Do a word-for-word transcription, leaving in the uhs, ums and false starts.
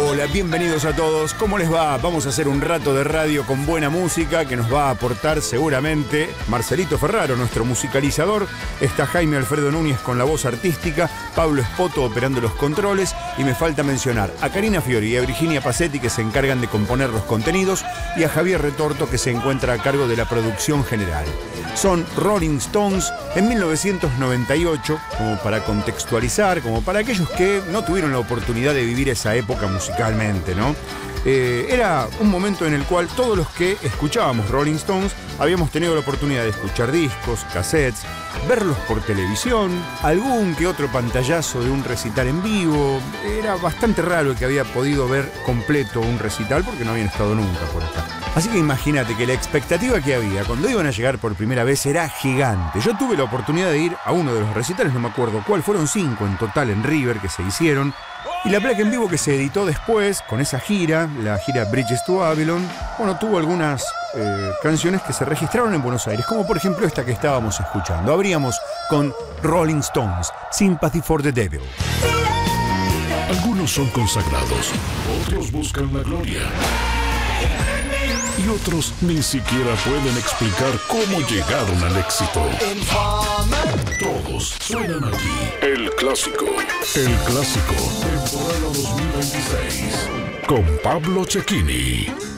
Hola, bienvenidos a todos. ¿Cómo les va? Vamos a hacer un rato de radio con buena música que nos va a aportar seguramente Marcelito Ferraro, nuestro musicalizador. Está Jaime Alfredo Núñez con la voz artística, Pablo Espoto operando los controles y me falta mencionar a Karina Fiori y a Virginia Pacetti que se encargan de componer los contenidos y a Javier Retorto que se encuentra a cargo de la producción general. Son Rolling Stones en mil novecientos noventa y ocho, como para contextualizar, como para aquellos que no tuvieron la oportunidad de vivir esa época musicalmente, ¿no? Eh, era un momento en el cual todos los que escuchábamos Rolling Stones habíamos tenido la oportunidad de escuchar discos, cassettes, verlos por televisión, algún que otro pantallazo de un recital en vivo. Era bastante raro el que había podido ver completo un recital porque no habían estado nunca por acá. Así que imagínate que la expectativa que había cuando iban a llegar por primera vez era gigante. Yo tuve la oportunidad de ir a uno de los recitales, no me acuerdo cuál, fueron cinco en total en River que se hicieron. Y la placa en vivo que se editó después, con esa gira, la gira Bridges to Babylon, bueno, tuvo algunas eh, canciones que se registraron en Buenos Aires, como por ejemplo esta que estábamos escuchando. Abríamos con Rolling Stones, Sympathy for the Devil. Algunos son consagrados, otros buscan la gloria. Y otros ni siquiera pueden explicar cómo llegaron al éxito. Todos suenan aquí. El Clásico. El Clásico. Temporada dos mil veintiséis. Con Pablo Cecchini.